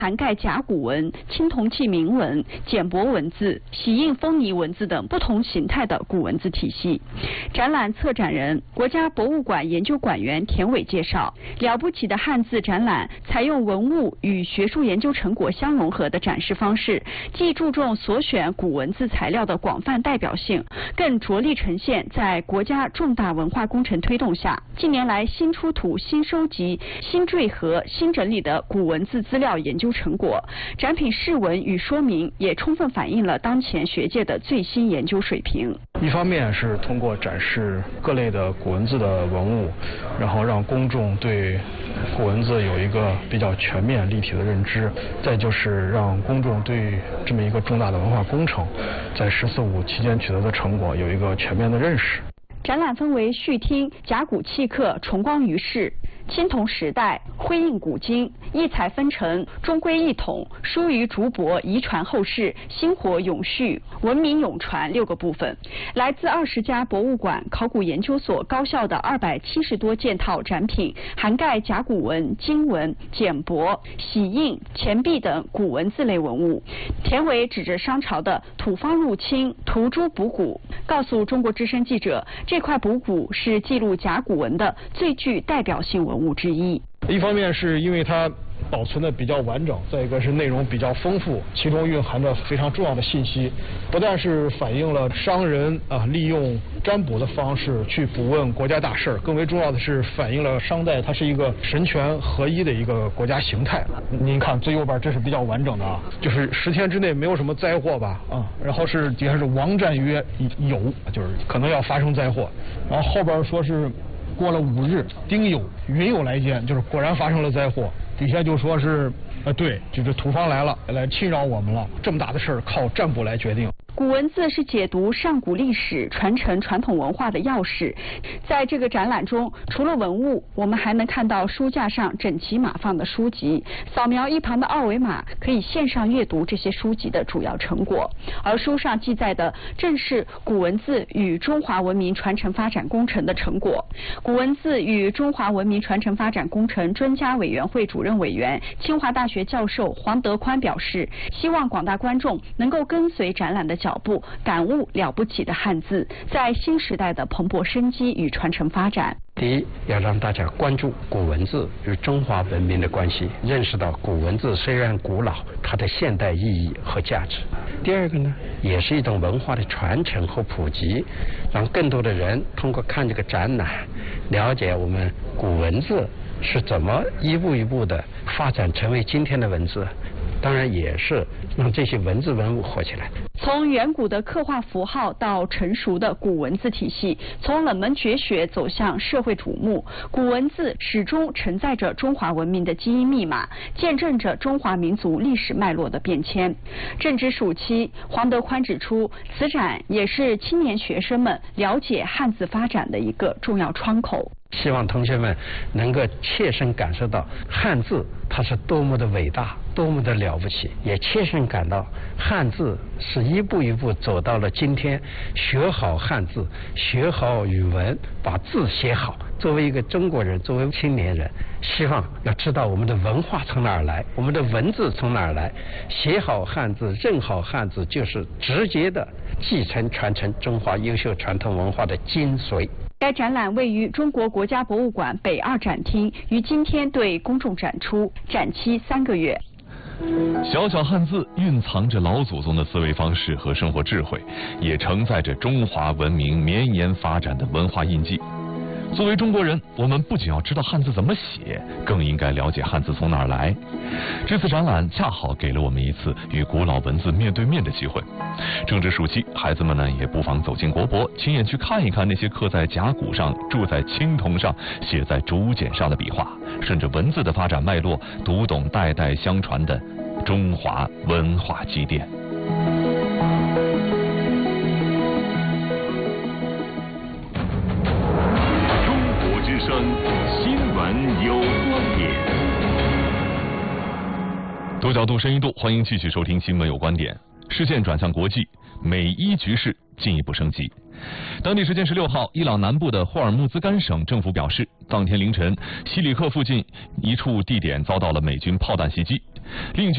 涵盖甲骨文、青铜器铭文、简帛文字、玺印封泥文字等不同形态的古文字体系。展览策展人、国家博物馆研究馆员田伟介绍，了不起的汉字展览采用文物与学术研究成果相融合的展示方式，既注重所选古文字材料的广泛代表性，更着力呈现在国家重大文化工程推动下，近年来新出土、新收集、新缀合、新整理的古文字资料研究成果。展品释文与说明也充分反映了当前学界的最新研究水平。 一方面是通过展示各类的古文字的文物，然后让公众对古文字有一个比较全面立体的认知，再就是让公众对这么一个重大的文化工程在“14·5”期间取得的成果有一个全面的认识。 展览分为序厅、甲骨契刻、重光于世、青铜时代、徽印古今、异彩纷呈、中规一统、疏于竹帛、遗传后世、薪火永续、文明永传6个部分。来自20家博物馆、考古研究所、高校的270多件套展品，涵盖甲骨文、金文、简帛、玺印、钱币等古文字类文物。田伟指着商朝的土方入侵、涂朱补骨，告诉中国之声记者，这块补骨是记录甲骨文的最具代表性文物之一。 一方面是因为它保存的比较完整，再一个是内容比较丰富，其中蕴含着非常重要的信息，不但是反映了商人利用占卜的方式去卜问国家大事，更为重要的是反映了商代它是一个神权合一的一个国家形态。您看最右边这是比较完整的就是10天之内没有什么灾祸吧然后是底下是王战曰有，就是可能要发生灾祸，然后后边说是过了5日，丁酉，云有来见，就是果然发生了灾祸。底下就说是对，就是土方来了，来侵扰我们了，这么大的事儿靠占卜来决定。 古文字是解读上古历史、传承传统文化的钥匙。在这个展览中，除了文物，我们还能看到书架上整齐码放的书籍，扫描一旁的二维码，可以线上阅读这些书籍的主要成果。而书上记载的正是古文字与中华文明传承发展工程的成果。古文字与中华文明传承发展工程专家委员会主任委员、清华大学教授黄德宽表示，希望广大观众能够跟随展览的脚步，感悟了不起的汉字在新时代的蓬勃生机与传承发展。 第一，要让大家关注古文字与中华文明的关系，认识到古文字虽然古老，它的现代意义和价值。第二个呢，也是一种文化的传承和普及，让更多的人通过看这个展览，了解我们古文字是怎么一步一步的发展成为今天的文字。当然也是让这些文字文物活起来。 从远古的刻画符号到成熟的古文字体系，从冷门绝学走向社会瞩目，古文字始终承载着中华文明的基因密码，见证着中华民族历史脉络的变迁。正值暑期，黄德宽指出，此展也是青年学生们了解汉字发展的一个重要窗口。 希望同学们能够切身感受到汉字它是多么的伟大，多么的了不起，也切身感到汉字是一步一步走到了今天，学好汉字，学好语文，把字写好。作为一个中国人，作为青年人，希望要知道我们的文化从哪儿来，我们的文字从哪儿来，写好汉字，认好汉字，就是直接的继承传承中华优秀传统文化的精髓。 该展览位于中国国家博物馆北2展厅，于今天对公众展出，展期3个月。 小小汉字蕴藏着老祖宗的思维方式和生活智慧，也承载着中华文明绵延发展的文化印记。作为中国人，我们不仅要知道汉字怎么写，更应该了解汉字从哪儿来。这次展览恰好给了我们一次与古老文字面对面的机会。正值暑期，孩子们呢也不妨走进国博，亲眼去看一看那些刻在甲骨上、铸在青铜上、写在竹简上的笔画，顺着文字的发展脉络，读懂代代相传的中华文化积淀。 新闻有观点， 多角度深一度，欢迎继续收听新闻有观点。视线转向国际，美伊局势进一步升级。当地时间16号，伊朗南部的霍尔木兹干省政府表示，当天凌晨，西里克附近一处地点遭到了美军炮弹袭击。另据